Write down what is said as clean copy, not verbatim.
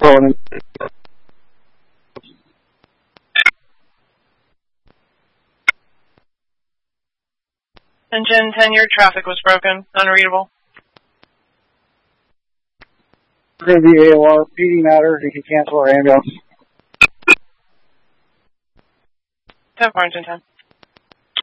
pulling in. Engine 10, your traffic was broken. Unreadable. We're going to be AOR. PD matter. You can cancel our ambulance. 10 Farmington 10.